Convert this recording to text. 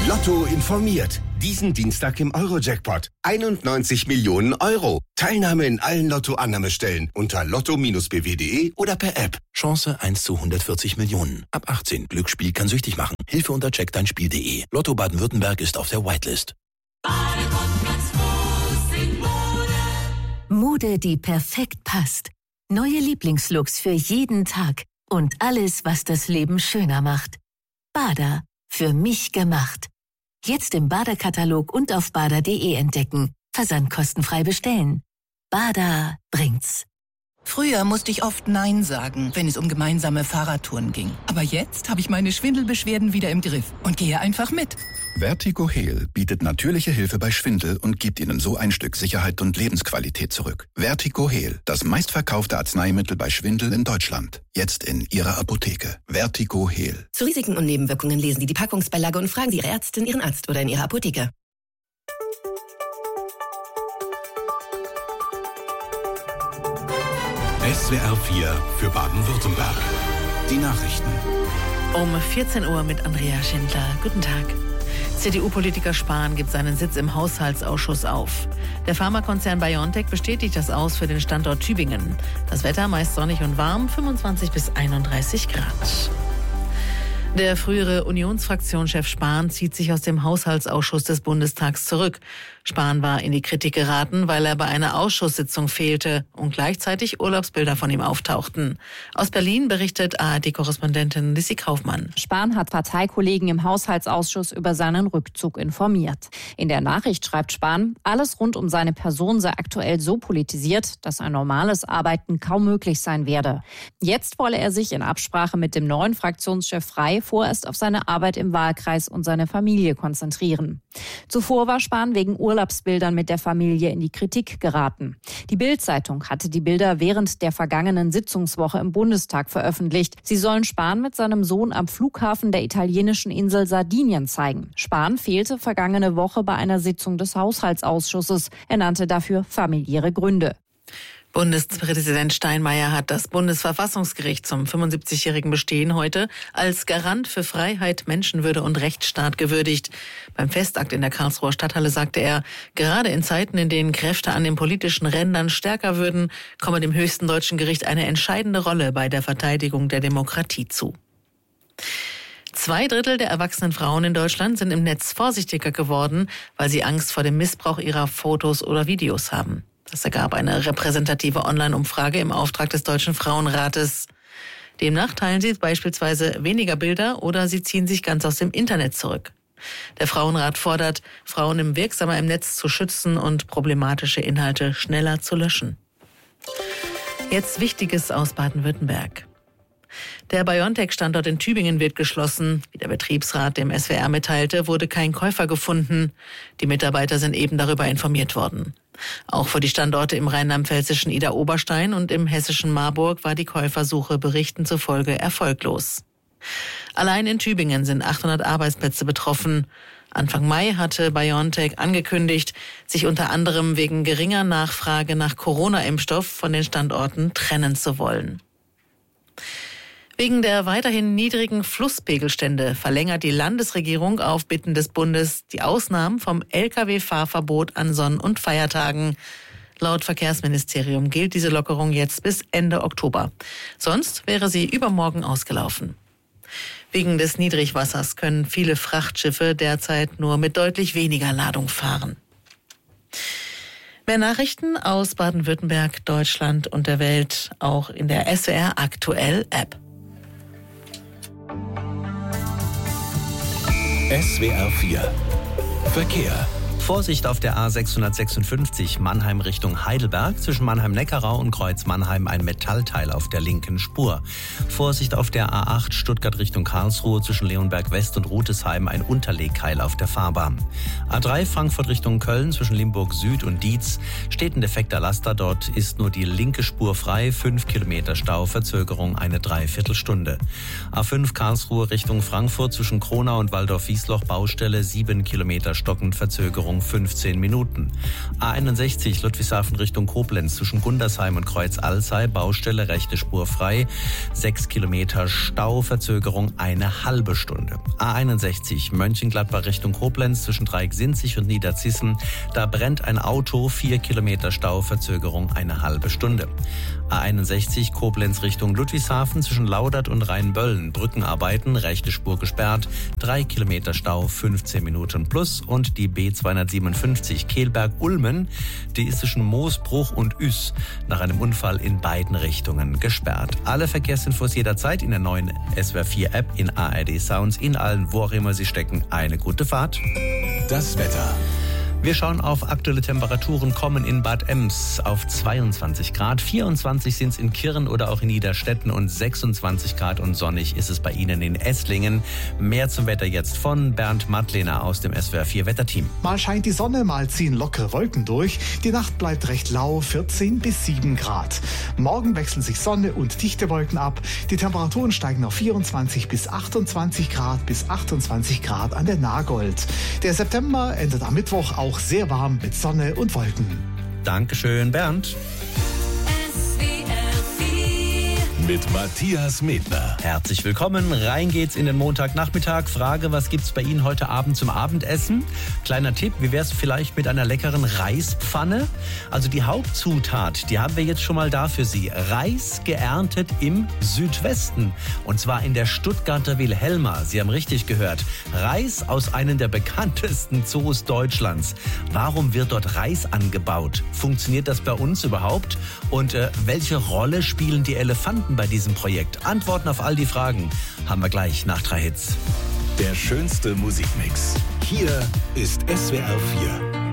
Lotto informiert. Diesen Dienstag im Euro-Jackpot. 91 Millionen Euro. Teilnahme in allen Lotto-Annahmestellen unter lotto-bw.de oder per App. Chance 1 zu 140 Millionen. Ab 18. Glücksspiel kann süchtig machen. Hilfe unter checkdeinspiel.de. Lotto Baden-Württemberg ist auf der Whitelist. Mode, die perfekt passt. Neue Lieblingslooks für jeden Tag. Und alles, was das Leben schöner macht. Bada. Für mich gemacht. Jetzt im Bada-Katalog und auf bada.de entdecken. Versandkostenfrei bestellen. Bada bringt's. Früher musste ich oft Nein sagen, wenn es um gemeinsame Fahrradtouren ging. Aber jetzt habe ich meine Schwindelbeschwerden wieder im Griff und gehe einfach mit. Vertigo Heal bietet natürliche Hilfe bei Schwindel und gibt Ihnen so ein Stück Sicherheit und Lebensqualität zurück. Vertigo Heal, das meistverkaufte Arzneimittel bei Schwindel in Deutschland. Jetzt in Ihrer Apotheke. Vertigo Heal. Zu Risiken und Nebenwirkungen lesen Sie die Packungsbeilage und fragen Sie Ihre Ärztin, Ihren Arzt oder in Ihrer Apotheke. SWR 4 für Baden-Württemberg. Die Nachrichten. Um 14 Uhr mit Andrea Schindler. Guten Tag. CDU-Politiker Spahn gibt seinen Sitz im Haushaltsausschuss auf. Der Pharmakonzern BioNTech bestätigt das Aus für den Standort Tübingen. Das Wetter meist sonnig und warm, 25 bis 31 Grad. Der frühere Unionsfraktionschef Spahn zieht sich aus dem Haushaltsausschuss des Bundestags zurück. Spahn war in die Kritik geraten, weil er bei einer Ausschusssitzung fehlte und gleichzeitig Urlaubsbilder von ihm auftauchten. Aus Berlin berichtet ARD-Korrespondentin Lissy Kaufmann. Spahn hat Parteikollegen im Haushaltsausschuss über seinen Rückzug informiert. In der Nachricht schreibt Spahn, alles rund um seine Person sei aktuell so politisiert, dass ein normales Arbeiten kaum möglich sein werde. Jetzt wolle er sich in Absprache mit dem neuen Fraktionschef Frei vorerst auf seine Arbeit im Wahlkreis und seine Familie konzentrieren. Zuvor war Spahn wegen Urlaubsbildern mit der Familie in die Kritik geraten. Die Bild-Zeitung hatte die Bilder während der vergangenen Sitzungswoche im Bundestag veröffentlicht. Sie sollen Spahn mit seinem Sohn am Flughafen der italienischen Insel Sardinien zeigen. Spahn fehlte vergangene Woche bei einer Sitzung des Haushaltsausschusses. Er nannte dafür familiäre Gründe. Bundespräsident Steinmeier hat das Bundesverfassungsgericht zum 75-jährigen Bestehen heute als Garant für Freiheit, Menschenwürde und Rechtsstaat gewürdigt. Beim Festakt in der Karlsruher Stadthalle sagte er, gerade in Zeiten, in denen Kräfte an den politischen Rändern stärker würden, komme dem höchsten deutschen Gericht eine entscheidende Rolle bei der Verteidigung der Demokratie zu. 2/3 der erwachsenen Frauen in Deutschland sind im Netz vorsichtiger geworden, weil sie Angst vor dem Missbrauch ihrer Fotos oder Videos haben. Das ergab eine repräsentative Online-Umfrage im Auftrag des Deutschen Frauenrates. Demnach teilen sie beispielsweise weniger Bilder oder sie ziehen sich ganz aus dem Internet zurück. Der Frauenrat fordert, Frauen wirksamer im Netz zu schützen und problematische Inhalte schneller zu löschen. Jetzt Wichtiges aus Baden-Württemberg. Der BioNTech-Standort in Tübingen wird geschlossen. Wie der Betriebsrat dem SWR mitteilte, wurde kein Käufer gefunden. Die Mitarbeiter sind eben darüber informiert worden. Auch für die Standorte im rheinland-pfälzischen Idar-Oberstein und im hessischen Marburg war die Käufersuche Berichten zufolge erfolglos. Allein in Tübingen sind 800 Arbeitsplätze betroffen. Anfang Mai hatte BioNTech angekündigt, sich unter anderem wegen geringer Nachfrage nach Corona-Impfstoff von den Standorten trennen zu wollen. Wegen der weiterhin niedrigen Flusspegelstände verlängert die Landesregierung auf Bitten des Bundes die Ausnahmen vom Lkw-Fahrverbot an Sonn- und Feiertagen. Laut Verkehrsministerium gilt diese Lockerung jetzt bis Ende Oktober. Sonst wäre sie übermorgen ausgelaufen. Wegen des Niedrigwassers können viele Frachtschiffe derzeit nur mit deutlich weniger Ladung fahren. Mehr Nachrichten aus Baden-Württemberg, Deutschland und der Welt auch in der SWR Aktuell App. SWR 4 Verkehr. Vorsicht auf der A656 Mannheim Richtung Heidelberg. Zwischen Mannheim-Neckarau und Kreuz Mannheim ein Metallteil auf der linken Spur. Vorsicht auf der A8 Stuttgart Richtung Karlsruhe. Zwischen Leonberg West und Rutesheim ein Unterlegkeil auf der Fahrbahn. A3 Frankfurt Richtung Köln. Zwischen Limburg Süd und Dietz steht ein defekter Laster. Dort ist nur die linke Spur frei. 5 Kilometer Stau, Verzögerung eine Dreiviertelstunde. A5 Karlsruhe Richtung Frankfurt. Zwischen Kronau und Waldorf-Wiesloch Baustelle. 7 Kilometer stockend, Verzögerung Verzögerung 15 Minuten. A61 Ludwigshafen Richtung Koblenz zwischen Gundersheim und Kreuz-Alzey, Baustelle, rechte Spur frei, 6 Kilometer Stau, Verzögerung eine halbe Stunde. A61 Mönchengladbach Richtung Koblenz zwischen Dreieck-Sinzig und Niederzissen, da brennt ein Auto, 4 Kilometer Stau, Verzögerung eine halbe Stunde. A61 Koblenz Richtung Ludwigshafen zwischen Laudert und Rheinböllen, Brückenarbeiten, rechte Spur gesperrt, 3 Kilometer Stau, 15 Minuten plus. Und die B257 Kehlberg-Ulmen, die ist zwischen Moosbruch und Üss nach einem Unfall in beiden Richtungen gesperrt. Alle Verkehrsinfos jederzeit in der neuen SWR4 App, in ARD Sounds, in allen, wo auch immer Sie stecken. Eine gute Fahrt. Das Wetter. Wir schauen auf aktuelle Temperaturen, kommen in Bad Ems auf 22 Grad, 24 sind es in Kirn oder auch in Niederstetten und 26 Grad und sonnig ist es bei Ihnen in Esslingen. Mehr zum Wetter jetzt von Bernd Madlener aus dem SWR4 Wetterteam. Mal scheint die Sonne, mal ziehen lockere Wolken durch. Die Nacht bleibt recht lau, 14 bis 7 Grad. Morgen wechseln sich Sonne und dichte Wolken ab. Die Temperaturen steigen auf 24 bis 28 Grad bis 28 Grad an der Nagold. Der September endet am Mittwoch auch sehr warm mit Sonne und Wolken. Dankeschön, Bernd. Mit Matthias Medner. Herzlich willkommen. Rein geht's in den Montagnachmittag. Frage, was gibt's bei Ihnen heute Abend zum Abendessen? Kleiner Tipp, wie wär's vielleicht mit einer leckeren Reispfanne? Also die Hauptzutat, die haben wir jetzt schon mal da für Sie. Reis geerntet im Südwesten. Und zwar in der Stuttgarter Wilhelma. Sie haben richtig gehört. Reis aus einem der bekanntesten Zoos Deutschlands. Warum wird dort Reis angebaut? Funktioniert das bei uns überhaupt? Und welche Rolle spielen die Elefanten bei diesem Projekt? Antworten auf all die Fragen haben wir gleich nach 3 Hits. Der schönste Musikmix. Hier ist SWR4.